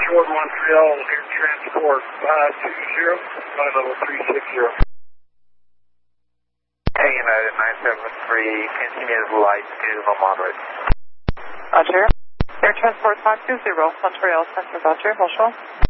Short Montreal, Air Transport 520, flight level 360. Hey, United 973, continue the light to the moderate. Roger. Air Transport 520, Montreal Center, Roger, bonjour.